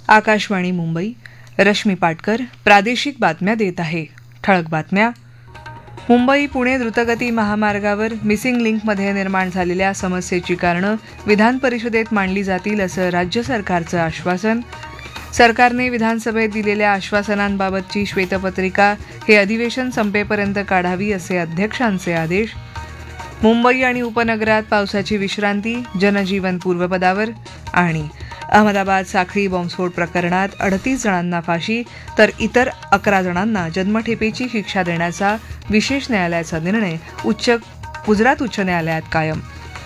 आकाशवाणी मुंबई. रश्मी पाटकर प्रादेशिक बातम्या देत आहे. ठळक बातम्या. मुंबई पुणे द्रुतगती महामार्गावर मिसिंग लिंकमध्ये निर्माण झालेल्या समस्येची कारणं विधान परिषदेत मांडली जातील असं राज्य सरकारचं आश्वासन. सरकारने विधानसभेत दिलेल्या आश्वासनांबाबतची श्वेतपत्रिका हे अधिवेशन संपेपर्यंत काढावी असे अध्यक्षांचे आदेश. मुंबई आणि उपनगरात पावसाची विश्रांती, जनजीवन पूर्वपदावर. आणि अहमदाबाद साखळी बॉम्बस्फोट प्रकरणात 38 जणांना फाशी तर इतर 11 जणांना जन्मठेपेची शिक्षा देण्याचा विशेष न्यायालयाचा निर्णय गुजरात उच्च न्यायालयात कायम.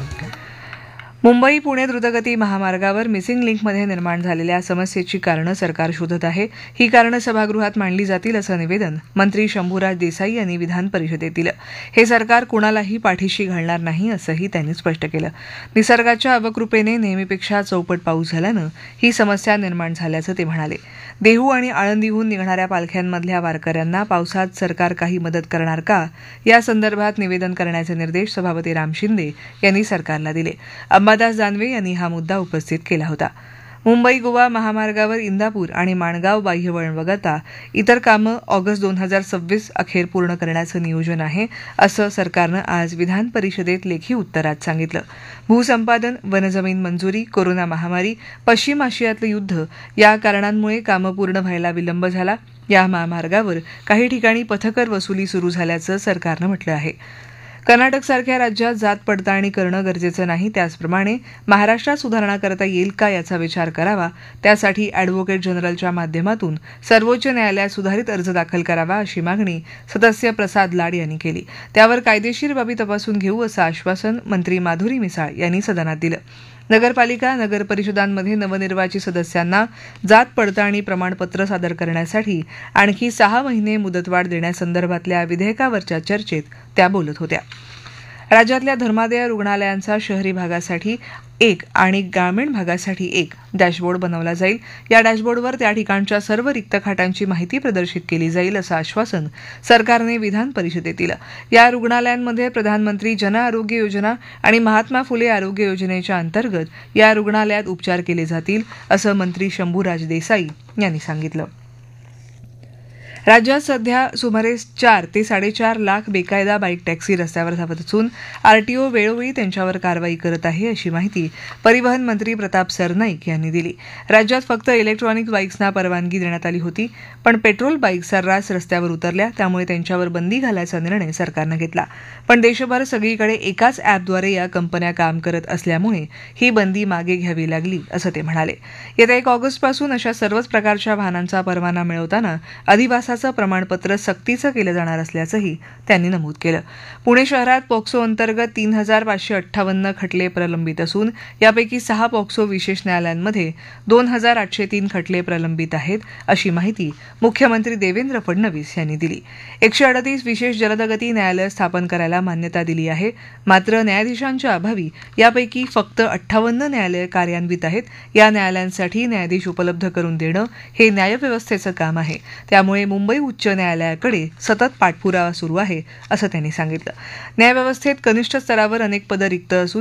मुंबई पुणे द्रुतगती महामार्गावर मिसिंग लिंकमध्ये निर्माण झालेल्या समस्येची कारणं सरकार शोधत आहे. ही कारणं सभागृहात मांडली जातील असं निवेदन मंत्री शंभूराज देसाई यांनी विधान परिषदेत दिलं. हे सरकार कुणालाही पाठीशी घालणार नाही असंही त्यांनी स्पष्ट केलं. निसर्गाच्या अवकृपेने नेहमीपेक्षा चौपट पाऊस झाल्यानं ही समस्या निर्माण झाल्याचं ते म्हणाले. देहू आणि आळंदीहून निघणाऱ्या पालख्यांमधल्या वारकऱ्यांना पावसात सरकार काही मदत करणार का, या संदर्भात निवेदन करण्याचे निर्देश सभापती राम शिंदे यांनी सरकारला दिले. अंबादास दानवे यांनी हा मुद्दा उपस्थित केला होता. मुंबई गोवा महामार्गावर इंदापूर आणि माणगाव बाह्यवळण वगळता इतर कामं ऑगस्ट 2026 अखेर पूर्ण करण्याचं नियोजन आहे, असं सरकारनं आज विधान परिषदेत लेखी उत्तरात सांगितलं. भूसंपादन, वनजमीन मंजुरी, कोरोना महामारी, पश्चिम आशियातलं युद्ध या कारणांमुळे कामं पूर्ण व्हायला विलंब झाला. या महामार्गावर काही ठिकाणी पथकर वसुली सुरू झाल्याचं सरकारनं म्हटलं आहे. कर्नाटकसारख्या राज्यात जात पडताळणी करणं गरजेचं नाही, त्याचप्रमाणे महाराष्ट्रात सुधारणा करता येईल का याचा विचार करावा. त्यासाठी अॅडव्होकेट जनरलच्या माध्यमातून सर्वोच्च न्यायालयात सुधारित अर्ज दाखल करावा अशी मागणी सदस्य प्रसाद लाड यांनी केली. त्यावर कायदेशीर बाबी तपासून घेऊ असं आश्वासन मंत्री माधुरी मिसाळ यांनी सदनात दिलं. नगरपालिका, नगरपरिषदांमध्ये नवनिर्वाचित सदस्यांना जात पडताळणी प्रमाणपत्र सादर करण्यासाठी आणखी 6 महिने मुदतवाढ देण्यासंदर्भातल्या विधेयकावरच्या चर्चेत त्या बोलत होत्या. राज्यातल्या धर्मादाय रुग्णालयांचा शहरी भागासाठी एक आणि ग्रामीण भागासाठी एक डॅशबोर्ड बनवला जाईल. या डॅशबोर्डवर त्या ठिकाणच्या सर्व रिक्त खाटांची माहिती प्रदर्शित केली जाईल असं आश्वासन सरकारने विधान परिषदेत दिलं. या रुग्णालयांमध्ये प्रधानमंत्री जन आरोग्य योजना आणि महात्मा फुले आरोग्य योजनेच्या अंतर्गत या रुग्णालयात उपचार केले जातील असं मंत्री शंभूराज देसाई यांनी सांगितलं. राज्यात सध्या सुमारे 4 ते 4.5 लाख बेकायदा बाईक टॅक्सी रस्त्यावर धावत असून आरटीओ वेळोवेळी त्यांच्यावर कारवाई करत आहे, अशी माहिती परिवहन मंत्री प्रताप सरनाईक यांनी दिली. राज्यात फक्त इलेक्ट्रॉनिक बाईक्सना परवानगी देण्यात आली होती, पण पेट्रोल बाईक सर्रास रस्त्यावर उतरल्या, त्यामुळे त्यांच्यावर बंदी घालायचा निर्णय सरकारनं घेतला. पण देशभर सगळीकडे एकाच ॲपद्वारे या कंपन्या काम करत असल्यामुळे ही बंदी मागे घ्यावी लागली, असं ते म्हणाले. येत्या 1 ऑगस्टपासून अशा सर्वच प्रकारच्या वाहनांचा परवाना मिळवताना अधिवासाचं प्रमाणपत्र सक्तीचं केलं जाणार असल्याचंही त्यांनी नमूद केलं. पुणे शहरात पॉक्सो अंतर्गत 3,558 खटले प्रलंबित असून यापैकी 6 पॉक्सो विशेष न्यायालयांमध्ये 2,803 खटले प्रलंबित आहेत, अशी माहिती मुख्यमंत्री देवेंद्र फडणवीस यांनी दिली. 138 विशेष जलदगती न्यायालय स्थापन करायला मान्यता दिली आहे, मात्र न्यायाधीशांच्या अभावी यापैकी फक्त 58 न्यायालय कार्यान्वित आहेत. या न्यायालयांसाठी न्यायाधीश उपलब्ध करून देणं हे न्यायव्यवस्थेचं काम आहे, त्यामुळे मुंबई उच्च न्यायालयाकडे सतत पाठपुरावा सुरू आहे, असं त्यांनी सांगितलं. न्यायव्यवस्थेत कनिष्ठ स्तरावर अनेक पदं रिक्त असून